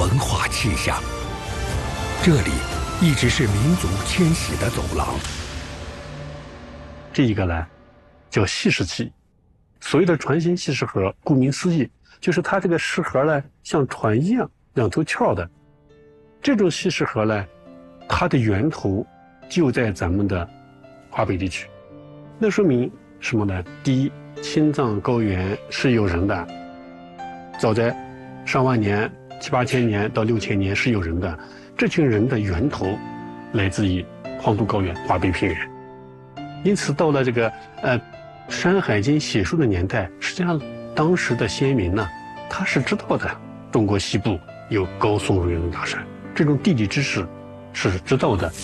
文化气象。这里一直是民族迁徙的走廊。 这一个呢，叫细石器。所谓的船形细石盒，顾名思义，就是它这个石盒呢，像船一样，两头翘的。这种细石盒呢，它的源头就在咱们的华北地区。那说明什么呢？第一，青藏高原是有人的，早在上万年、7、8千年到6千年是有人的。这群人的源头来自于黄土高原、华北平原。因此，到了这个《山海经》写书的年代，实际上当时的先民呢，他是知道的，中国西部有高耸入云大山，这种地理知识是知道的。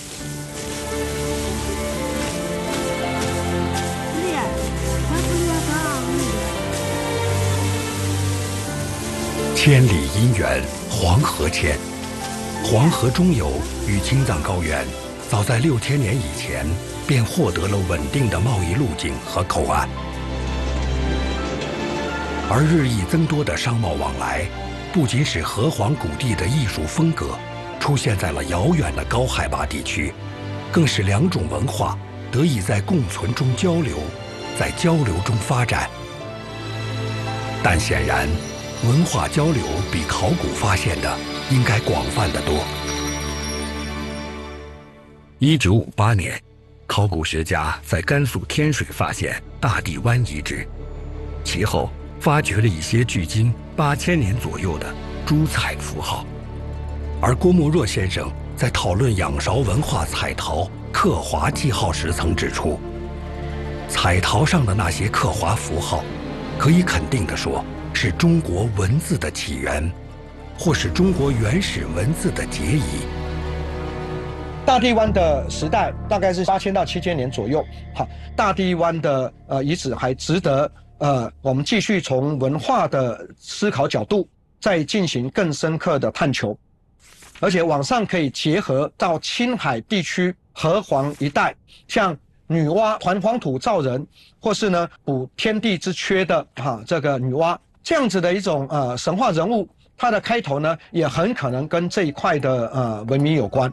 千里姻缘，黄河牵。黄河中游与青藏高原，早在6000年以前便获得了稳定的贸易路径和口岸，而日益增多的商贸往来，不仅使河湟谷地的艺术风格出现在了遥远的高海拔地区，更使两种文化得以在共存中交流，在交流中发展。但显然，文化交流比考古发现的应该广泛得多。1958年，考古学家在甘肃天水发现大地湾遗址，其后发掘了一些距今8000年左右的珠彩符号。而郭沫若先生在讨论仰韶文化彩陶刻划记号时曾指出，彩陶上的那些刻划符号，可以肯定地说是中国文字的起源，或是中国原始文字的结遗。 大地湾的时代大概是8000到7000年左右。好，大地湾的遗址还值得我们继续从文化的思考角度再进行更深刻的探求，而且往上可以结合到青海地区河湟一带，像女娲团黄土造人，或是呢补天地之缺的这个女娲这样子的一种神话人物，它的开头呢也很可能跟这一块的文明有关。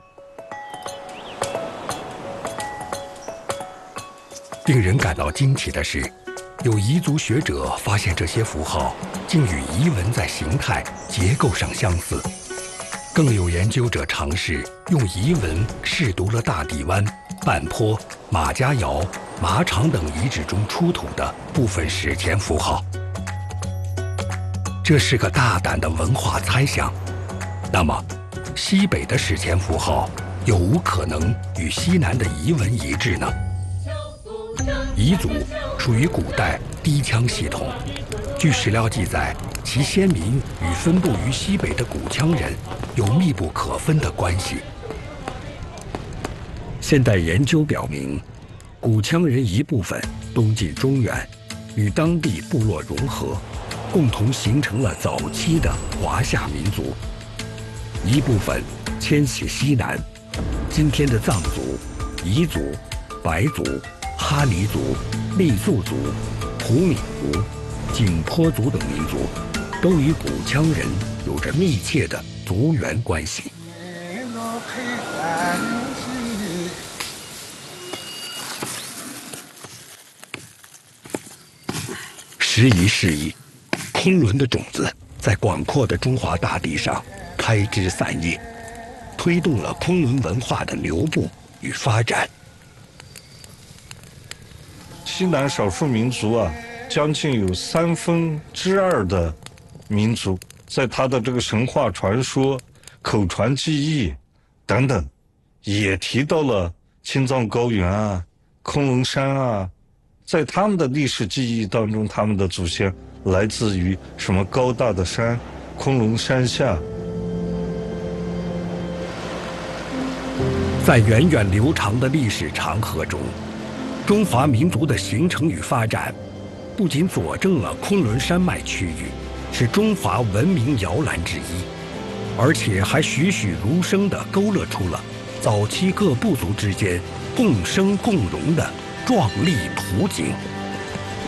令人感到惊奇的是，有彝族学者发现这些符号竟与彝文在形态、结构上相似。更有研究者尝试用彝文试读了大地湾、半坡、马家窑、马场等遗址中出土的部分史前符号。这是个大胆的文化猜想。那么，西北的史前符号有无可能与西南的彝文一致呢？彝族属于古代低羌系统，据史料记载，其先民与分布于西北的古羌人有密不可分的关系。现代研究表明，古羌人一部分东进中原，与当地部落融合，共同形成了早期的华夏民族；一部分迁徙西南，今天的藏族、彝族、白族、哈尼族、傈僳族、普米族、景颇族等民族，都与古羌人有着密切的族源关系。时移世易，昆仑的种子在广阔的中华大地上开枝散叶，推动了昆仑文化的流布与发展。 西南少数民族将近有2/3的民族，在他的这个神话传说、口传记忆等等，也提到了青藏高原昆仑山在他们的历史记忆当中，他们的祖先来自于什么高大的山，昆仑山下。 在源远流长的历史长河中，中华民族的形成与发展，不仅佐证了昆仑山脉区域是中华文明摇篮之一，而且还栩栩如生地勾勒出了早期各部族之间共生共荣的壮丽图景。